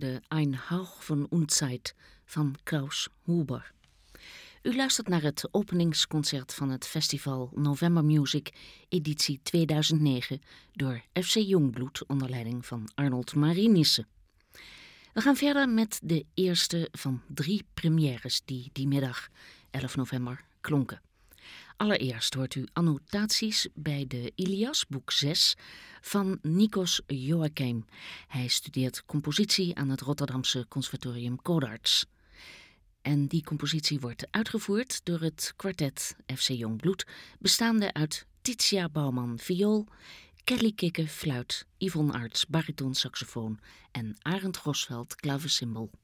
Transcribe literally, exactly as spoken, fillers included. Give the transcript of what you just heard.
hoorde Ein Hauch von Unzeit van Klaus Huber. U luistert naar het openingsconcert van het festival November Music editie tweeduizend negen door F C Jongbloed onder leiding van Arnold Marinissen. We gaan verder met de eerste van drie premières die die middag, elf november, klonken. Allereerst hoort u annotaties bij de Ilias, boek zes, van Nikos Joachim. Hij studeert compositie aan het Rotterdamse Conservatorium Codarts. En die compositie wordt uitgevoerd door het kwartet F C Jongbloed, bestaande uit Titia Bouwman viool, Kelly Kikke fluit, Yvonne Arts bariton saxofoon en Arend Grosveld klavecimbal.